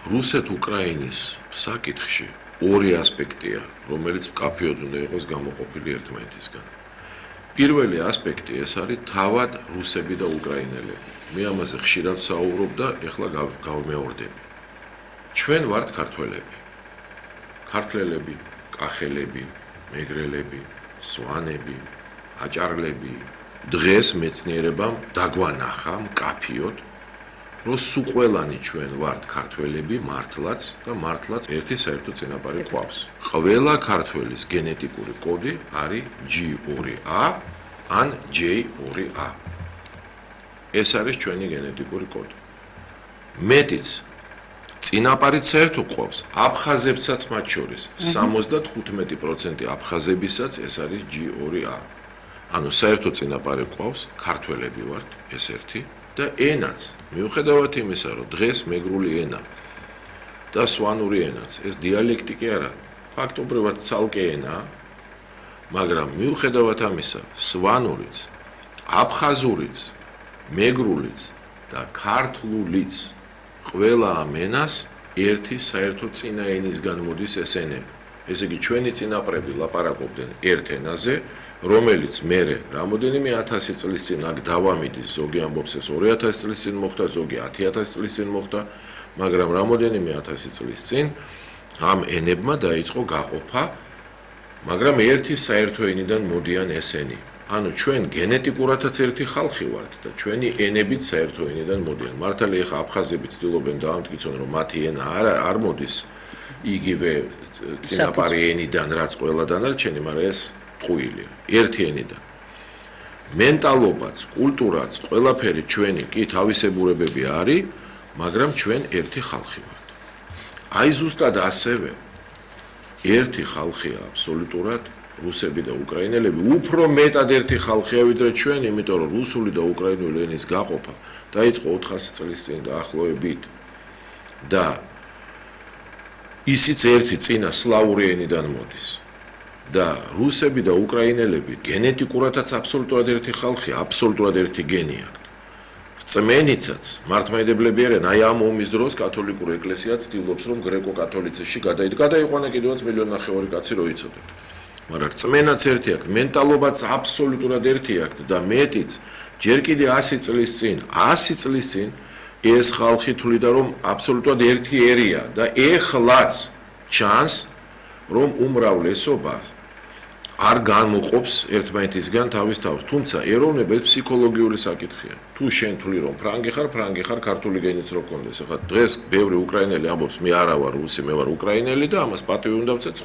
რუსეთ-უკრაინის საკითხში ორი ასპექტია, რომელიც მკაფიოდ უნდა იყოს გამოყოფილი ერთმანეთისგან. პირველი ასპექტი ეს არის თავად რუსები და უკრაინელები. მე ამაზე ხშირად საუბრობ და ეხლა გავმეორდები. ჩვენ ვართ ქართველები. ქართველები, კახელები, მეგრელები, სვანები, აჭარლები. დღეს მეცნიერებამ დაგვანახა მკაფიოდ რომ სულ ყველანი ჩვენ ვართ ქართველები მართლაც და მართლაც ერთი საერთო წინაპარი გვყავს. ყველა ქართველის გენეტიკური კოდი არის G2A ან J2A. ეს არის ჩვენი გენეტიკური კოდი. მეტიც წინაპარიც საერთო გვყავს აფხაზებსაც მათ შორის 75% აფხაზებისაც ეს არის G2A. ანუ საერთო წინაპარი გვყავს ქართველები ვართ ეს ერთი და ენაც მიუხედავად იმისა რომ დღეს მეგრული ენა და სვანური ენაც ეს დიალექტიკი არა ფაქტობრივად ცალკე ენაა მაგრამ მიუხედავად ამისა სვანურიც აფხაზურიც მეგრულიც და ქართლულიც ყველა ამ ენას ერთი საერთო წინა ენისგან მოდის ეს ენები ესე იგი ჩვენი წინაპრები ლაპარაკობდნენ ერთ ენაზე რომელიც მერე რამოდენიმე 1000 წლის წინ აქ დავამიდის ზოგი ამბობს ეს 2000 წლის წინ მოხდა ზოგი 10000 წლის წინ მოხდა მაგრამ რამოდენიმე 1000 წლის წინ ამ ენებმა დაიწყო გაყოფა მაგრამ ერთი საერთო ენიდან მოდიან ესენი ანუ ჩვენ გენეტიკურადაც ერთი ხალხი ვართ და ჩვენი ენებიც საერთო ენიდან მოდიან მართალია ხა აფხაზები ცდილობენ დაამტკიცონ რომ მათი ენა არ მოდის იგივე წინაპარი ენიდან რაც ყველა დანარჩენი მაგრამ ეს ყუილია ერთი ენიდან მენტალობაც კულტურაც ყველაფერი ჩვენი კი თავისებურებები არის მაგრამ ჩვენ ერთი ხალხი ვართ აი ზუსტად ასევე ერთი ხალხია აბსოლუტურად რუსები და უკრაინელები უფრო მეტად ერთი ხალხია ვიდრე ჩვენ იმიტომ რომ რუსული და უკრაინული ენის გაყოფა დაიწყო 400 წლის წინ დაახლოებით და ისიც ერთი წინა სლავური ენიდან მოდის და რუსები და უკრაინელები გენეტიკურადაც აბსოლუტურად ერთი ხალხია, აბსოლუტურად ერთი გენი აქვთ. რწმენიცაც მართლმადიდებლები არიან, აი ამ ომის დროს კათოლიკური ეკლესია ცდილობს რომ გრეკო-კათოლიციზმში გადაიყვანა კიდევაც 1.5 მილიონი კაცი რო იცოდეთ. მაგრამ რწმენაც ერთი აქვთ, მენტალობაც აბსოლუტურად ერთი აქვთ და მეტიც ჯერ კიდე 100 წლის წინ ეს ხალხი თვლიდა რომ აბსოლუტურად ერთი ერია და ეხლაც ჩანს რომ უმრავლესობა არ განუყოფს ერთმანეთისგან თავის თავს. თუმცა ეროვნება ეს ფსიქოლოგიური საკითხია. თუ შენ თვლი რომ ფრანგი ხარ, ქართული გენიც რო გქონდეს. ახლა დღეს ბევრი უკრაინელი ამბობს მე არა ვარ რუსი, მე ვარ უკრაინელი და ამას პატივი უნდა ვცეთ